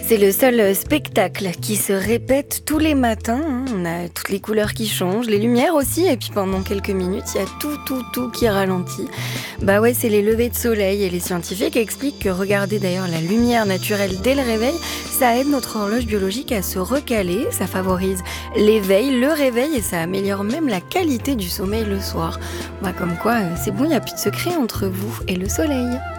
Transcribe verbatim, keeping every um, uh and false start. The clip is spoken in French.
C'est le seul euh, spectacle qui se répète tous les matins, hein. On a toutes les couleurs qui changent, les lumières aussi, et puis pendant quelques minutes, il y a tout, tout, tout qui ralentit. Bah ouais, c'est les levées de soleil, et les scientifiques expliquent que regarder d'ailleurs la lumière naturelle dès le réveil, ça aide notre horloge biologique à se recaler, ça favorise l'éveil, le réveil, et ça améliore même la qualité du sommeil le soir. Bah comme quoi, euh, c'est bon, il n'y a plus de secret entre vous et le soleil.